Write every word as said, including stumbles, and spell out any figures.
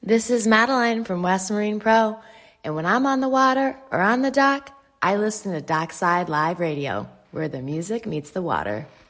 This is Madeline from West Marine Pro, and when I'm on the water or on the dock, I listen to Dockside Live Radio, where the music meets the water.